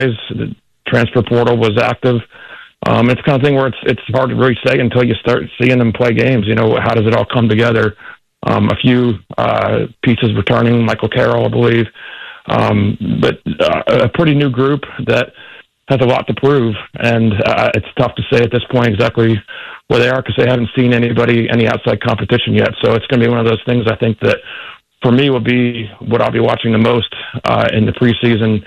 The transfer portal was active. It's the kind of thing where it's hard to really say until you start seeing them play games. How does it all come together? A few pieces returning, Michael Carroll, I believe, but a pretty new group that has a lot to prove, and it's tough to say at this point exactly where they are because they haven't seen any outside competition yet. So it's going to be one of those things I think that for me will be what I'll be watching the most in the preseason,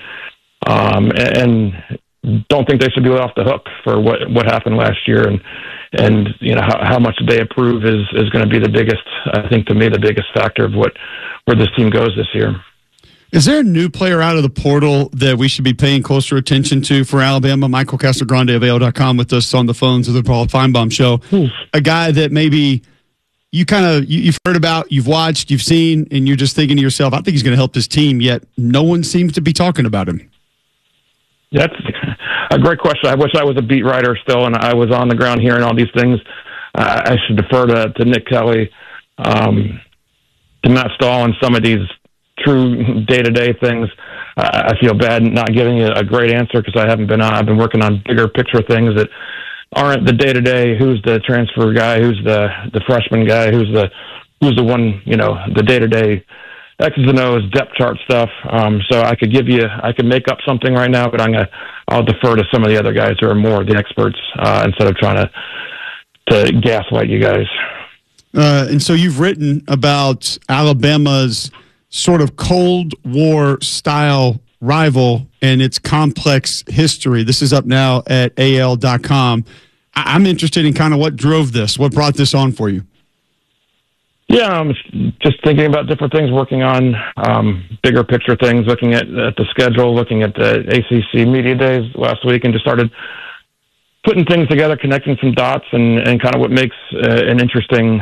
and don't think they should be let off the hook for what happened last year, and how much they approve is going to be the biggest, I think, to me, the biggest factor of where this team goes this year. Is there a new player out of the portal that we should be paying closer attention to for Alabama? Michael Casagrande of AL.com with us on the phones of the Paul Feinbaum Show. A guy that maybe you've heard about, you've watched, you've seen, and you're just thinking to yourself, I think he's going to help this team, yet no one seems to be talking about him. That's a great question. I wish I was a beat writer still and I was on the ground hearing all these things. I should defer to Nick Kelly, to Matt Stahl, and some of these true day-to-day things. I feel bad not giving you a great answer because I haven't been on. I've been working on bigger picture things that aren't the day-to-day. Who's the transfer guy? Who's the freshman guy? Who's the one? The day-to-day X's and O's, depth chart stuff. So I could make up something right now, but I'll defer to some of the other guys who are more the experts instead of trying to gaslight you guys. And so you've written about Alabama's sort of Cold War style rival and its complex history. This is up now at AL.com. I'm interested in kind of what drove this, what brought this on for you. Yeah, I'm just thinking about different things, working on bigger picture things, looking at the schedule, looking at the ACC Media Days last week, and just started putting things together, connecting some dots, and kind of what makes an interesting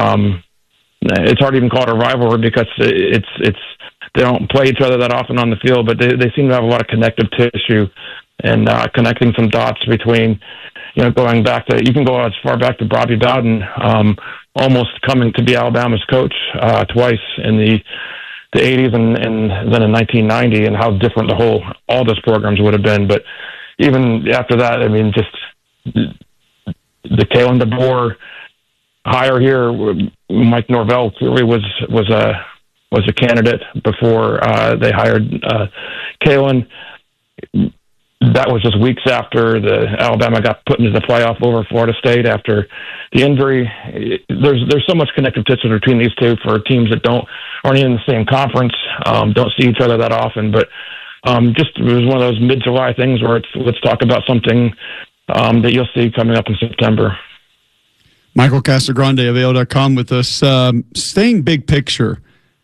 it's hard to even call it a rivalry because it's they don't play each other that often on the field, but they seem to have a lot of connective tissue and connecting some dots between, going back to, you can go as far back to Bobby Bowden, almost coming to be Alabama's coach twice in the 80s and then in 1990, and how different all those programs would have been. But even after that, I mean, just the Kalen DeBoer hire here, Mike Norvell clearly was a candidate before they hired Kalen. That was just weeks after Alabama got put into the playoff over Florida State after the injury. There's so much connective tissue between these two for teams that aren't in the same conference, don't see each other that often. But just it was one of those mid-July things where let's talk about something that you'll see coming up in September. Michael Casagrande of AL.com with us. Staying big picture,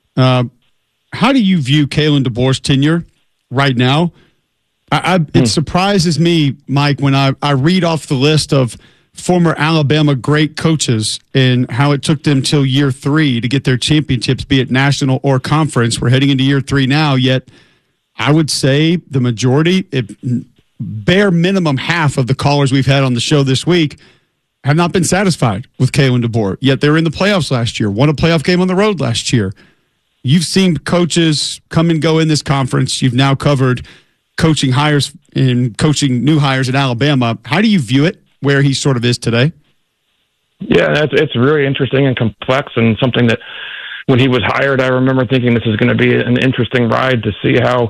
how do you view Kalen DeBoer's tenure right now? It surprises me, Mike, when I read off the list of former Alabama great coaches and how it took them till year 3 to get their championships, be it national or conference. We're heading into year 3 now, yet I would say the majority, bare minimum half of the callers we've had on the show this week have not been satisfied with Kalen DeBoer, yet they were in the playoffs last year, won a playoff game on the road last year. You've seen coaches come and go in this conference. You've now covered coaching hires and coaching new hires at Alabama. How do you view it, where he sort of is today? Yeah, it's really interesting and complex, and something that when he was hired, I remember thinking this is going to be an interesting ride to see how,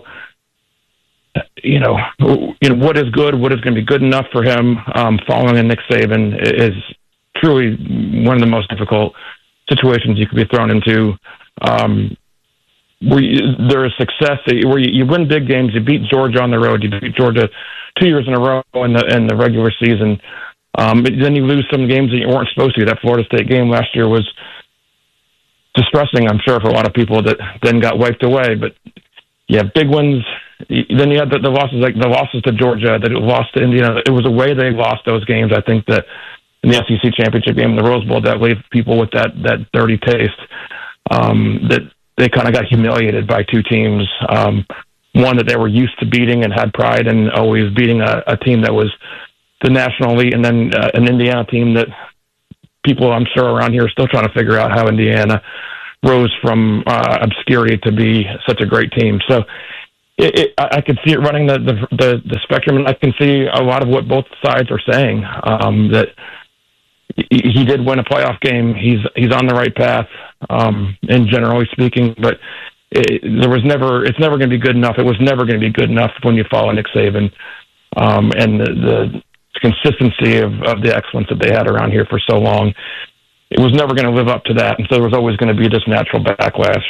what is good, what is going to be good enough for him. Following in Nick Saban is truly one of the most difficult situations you could be thrown into. Where there is success, where you win big games, you beat Georgia on the road, you beat Georgia 2 years in a row in the regular season, but then you lose some games that you weren't supposed to. That Florida State game last year was distressing, I'm sure, for a lot of people that then got wiped away. But yeah, big wins. Then you had the losses, like the losses to Georgia, that it lost to Indiana. It was the way they lost those games. I think that in the SEC championship game in the Rose Bowl, that left people with that dirty taste. That they kind of got humiliated by two teams. One that they were used to beating and had pride in always beating a team that was the national elite, and then an Indiana team that people, I'm sure, around here are still trying to figure out how Indiana rose from obscurity to be such a great team. So I could see it running the spectrum, and I can see a lot of what both sides are saying. That he did win a playoff game. He's on the right path, in generally speaking. But it's never going to be good enough. It was never going to be good enough when you follow Nick Saban, and the consistency of the excellence that they had around here for so long. It was never going to live up to that, and so there was always going to be this natural backlash.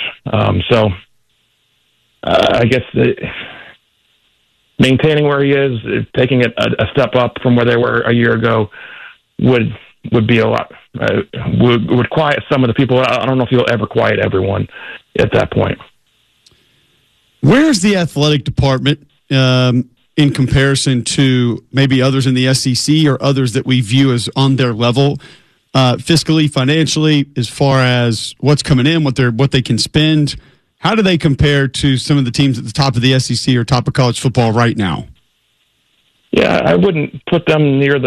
I guess maintaining where he is, taking it a step up from where they were a year ago, would be a lot. Would quiet some of the people. I don't know if he'll ever quiet everyone at that point. Where's the athletic department in comparison to maybe others in the SEC or others that we view as on their level, fiscally, financially, as far as what's coming in, what they can spend? How do they compare to some of the teams at the top of the SEC or top of college football right now? Yeah, I wouldn't put them near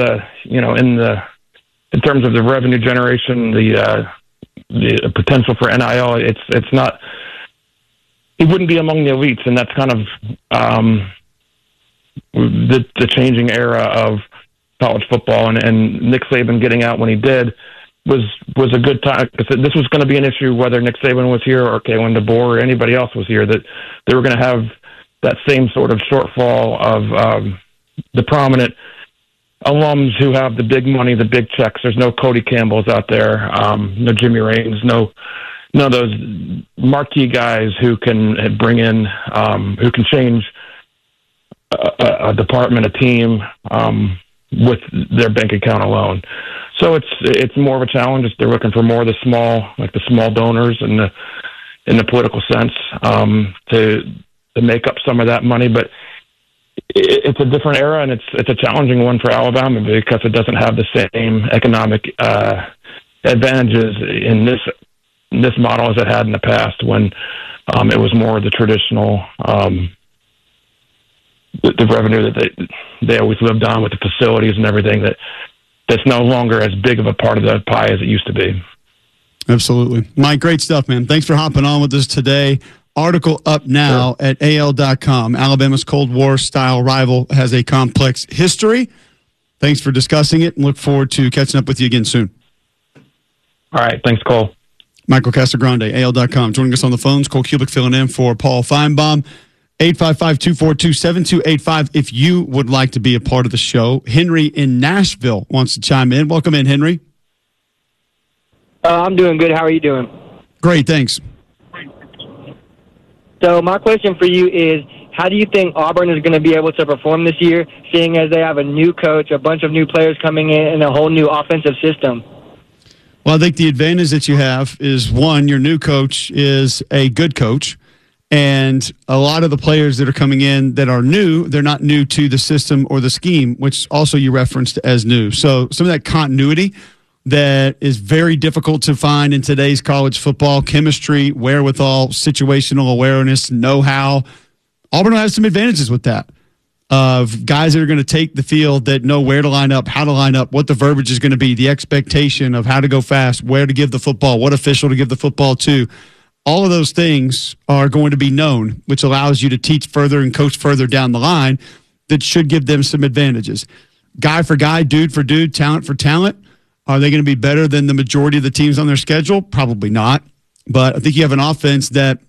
in terms of the revenue generation, the potential for NIL. It's not. He wouldn't be among the elites, and that's kind of the changing era of college football. And Nick Saban getting out when he did was a good time. This was going to be an issue whether Nick Saban was here or Kalen DeBoer or anybody else was here, that they were going to have that same sort of shortfall of the prominent alums who have the big money, the big checks. There's no Cody Campbells out there, no Jimmy Raines, no of those marquee guys who can bring in, who can change a department, a team, with their bank account alone. So it's more of a challenge. They're looking for more of the small donors in the political sense, to make up some of that money. But it's a different era, and it's a challenging one for Alabama because it doesn't have the same economic advantages in this model as it had in the past, when it was more of the traditional the revenue that they always lived on with the facilities and everything, that's no longer as big of a part of the pie as it used to be. Absolutely. Mike, great stuff, man. Thanks for hopping on with us today. Article up now at AL.com. Alabama's Cold War-style rival has a complex history. Thanks for discussing it, and look forward to catching up with you again soon. All right. Thanks, Cole. Michael Casagrande, AL.com. Joining us on the phones, Cole Cubic filling in for Paul Feinbaum. 855-242-7285 if you would like to be a part of the show. Henry in Nashville wants to chime in. Welcome in, Henry. I'm doing good. How are you doing? Great, thanks. So my question for you is, how do you think Auburn is going to be able to perform this year, seeing as they have a new coach, a bunch of new players coming in, and a whole new offensive system? Well, I think the advantage that you have is, one, your new coach is a good coach. And a lot of the players that are coming in that are new, they're not new to the system or the scheme, which also you referenced as new. So some of that continuity that is very difficult to find in today's college football, chemistry, wherewithal, situational awareness, know-how. Auburn will have some advantages with that, of guys that are going to take the field, that know where to line up, how to line up, what the verbiage is going to be, the expectation of how to go fast, where to give the football, what official to give the football to. All of those things are going to be known, which allows you to teach further and coach further down the line. That should give them some advantages. Guy for guy, dude for dude, talent for talent. Are they going to be better than the majority of the teams on their schedule? Probably not. But I think you have an offense that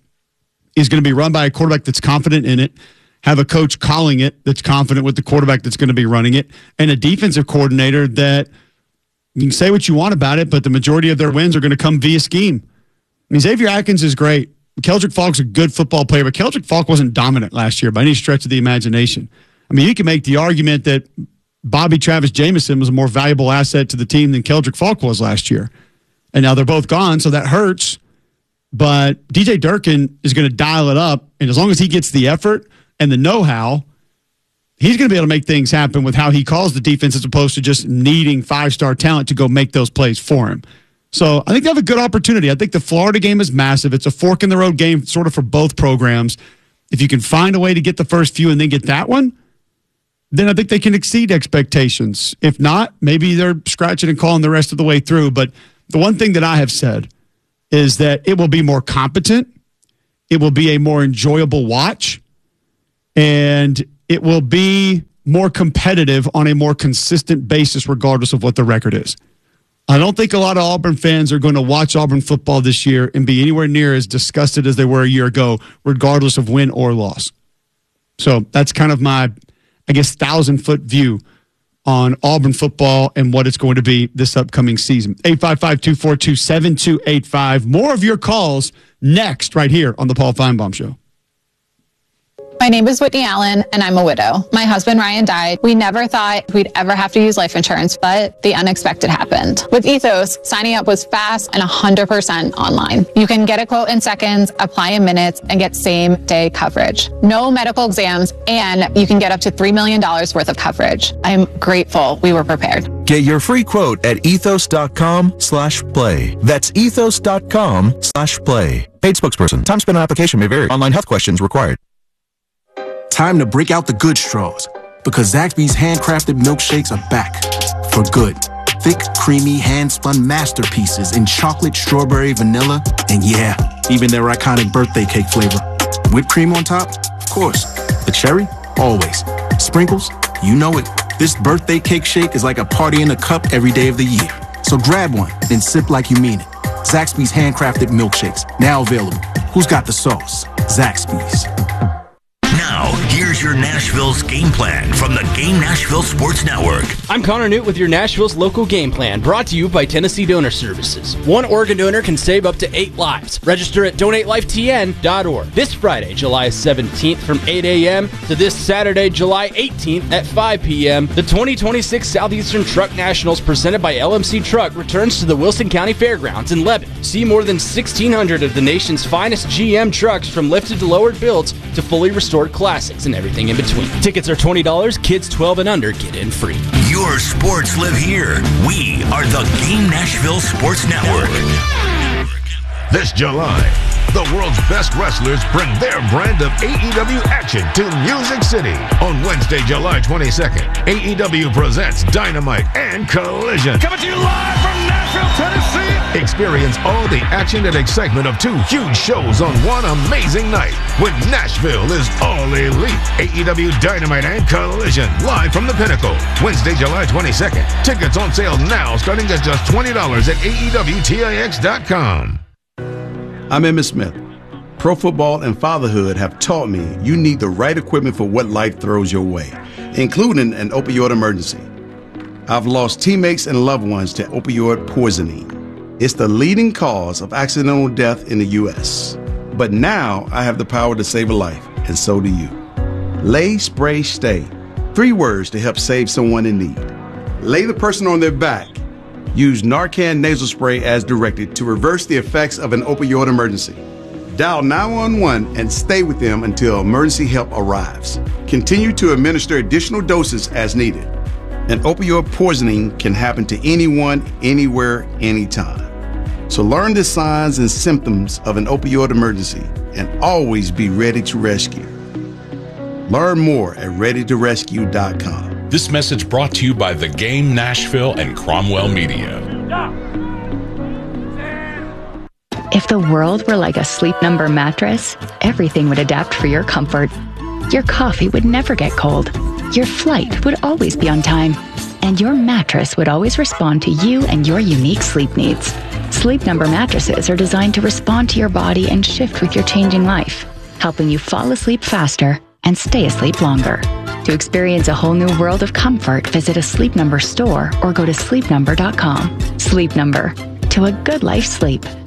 is going to be run by a quarterback that's confident in it, have a coach calling it that's confident with the quarterback that's going to be running it, and a defensive coordinator that, you can say what you want about it, but the majority of their wins are going to come via scheme. I mean, Xavier Atkins is great. Keldrick Faulk's a good football player, but Keldrick Faulk wasn't dominant last year by any stretch of the imagination. I mean, you can make the argument that Bobby Travis Jamison was a more valuable asset to the team than Keldrick Faulk was last year. And now they're both gone, so that hurts. But DJ Durkin is going to dial it up, and as long as he gets the effort and the know-how, he's going to be able to make things happen with how he calls the defense, as opposed to just needing five-star talent to go make those plays for him. So I think they have a good opportunity. I think the Florida game is massive. It's a fork-in-the-road game sort of for both programs. If you can find a way to get the first few and then get that one, then I think they can exceed expectations. If not, maybe they're scratching and calling the rest of the way through. But the one thing that I have said is that it will be more competent. It will be a more enjoyable watch. and it will be more competitive on a more consistent basis regardless of what the record is. I don't think a lot of Auburn fans are going to watch Auburn football this year and be anywhere near as disgusted as they were a year ago, regardless of win or loss. So that's kind of my, 1,000-foot view on Auburn football and what it's going to be this upcoming season. 855-242-7285. More of your calls next right here on the Paul Feinbaum Show. My name is Whitney Allen, and I'm a widow. My husband, Ryan, died. We never thought we'd ever have to use life insurance, but the unexpected happened. With Ethos, signing up was fast and 100% online. You can get a quote in seconds, apply in minutes, and get same-day coverage. No medical exams, and you can get up to $3 million worth of coverage. I'm grateful we were prepared. Get your free quote at ethos.com/play. That's ethos.com/play. Paid spokesperson. Time spent on application may vary. Online health questions required. Time to break out the good straws, because Zaxby's handcrafted milkshakes are back for good. Thick, creamy, hand-spun masterpieces in chocolate, strawberry, vanilla, and yeah, even their iconic birthday cake flavor. Whipped cream on top? Of course. The cherry? Always. Sprinkles? You know it. This birthday cake shake is like a party in a cup every day of the year. So grab one and sip like you mean it. Zaxby's handcrafted milkshakes, now available. Who's got the sauce? Zaxby's. Now, here's your Nashville's game plan from the Game Nashville Sports Network. I'm Connor Newt with your Nashville's local game plan, brought to you by Tennessee Donor Services. One organ donor can save up to 8 lives. Register at donatelifetn.org. This Friday, July 17th from 8 a.m. to this Saturday, July 18th at 5 p.m., the 2026 Southeastern Truck Nationals presented by LMC Truck returns to the Wilson County Fairgrounds in Lebanon. See more than 1,600 of the nation's finest GM trucks, from lifted to lowered builds to fully restored classics and everything in between. Tickets are $20. Kids 12 and under get in free. Your sports live here. We are the Game Nashville Sports Network. This July, the world's best wrestlers bring their brand of AEW action to Music City. On Wednesday, July 22nd, AEW presents Dynamite and Collision. Coming to you live from Nashville, Tennessee. Experience all the action and excitement of 2 huge shows on one amazing night, when Nashville is all elite. AEW Dynamite and Collision, live from the Pinnacle. Wednesday, July 22nd. Tickets on sale now, starting at just $20 at AEWTIX.com. I'm Emmitt Smith. Pro football and fatherhood have taught me you need the right equipment for what life throws your way, including an opioid emergency. I've lost teammates and loved ones to opioid poisoning. It's the leading cause of accidental death in the U.S. But now I have the power to save a life, and so do you. Lay, Spray, Stay. 3 words to help save someone in need. Lay the person on their back. Use Narcan nasal spray as directed to reverse the effects of an opioid emergency. Dial 911 and stay with them until emergency help arrives. Continue to administer additional doses as needed. An opioid poisoning can happen to anyone, anywhere, anytime. So learn the signs and symptoms of an opioid emergency and always be ready to rescue. Learn more at readytorescue.com. This message brought to you by The Game Nashville and Cromwell Media. If the world were like a Sleep Number mattress, everything would adapt for your comfort. Your coffee would never get cold. Your flight would always be on time. And your mattress would always respond to you and your unique sleep needs. Sleep Number mattresses are designed to respond to your body and shift with your changing life, helping you fall asleep faster and stay asleep longer. To experience a whole new world of comfort, visit a Sleep Number store or go to sleepnumber.com. Sleep Number. To a good life sleep.